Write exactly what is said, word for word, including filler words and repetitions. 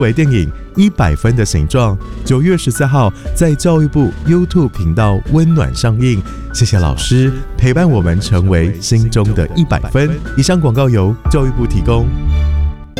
为电影《一百分的形状》，九月十四号在教育部 YouTube 频道温暖上映。谢谢老师陪伴我们成为心中的一百分。以上广告由教育部提供。